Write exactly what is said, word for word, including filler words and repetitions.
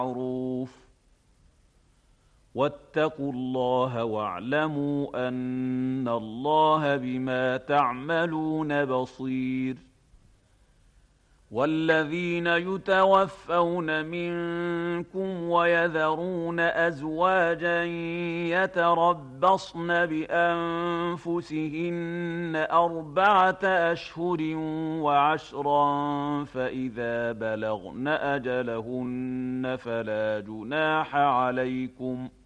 بالمعروف واتقوا الله واعلموا أن الله بما تعملون بصير. والذين يتوفون منكم ويذرون أزواجا يتربصن بأنفسهن أربعة أشهر وعشرا فإذا بلغن أجلهن فلا جناح عليكم